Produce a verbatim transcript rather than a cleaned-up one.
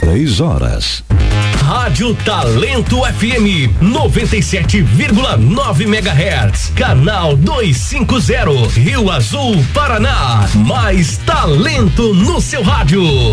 três horas. Rádio Talento F M noventa e sete vírgula nove megahertz, canal duzentos e cinquenta, Rio Azul, Paraná. Mais talento no seu rádio.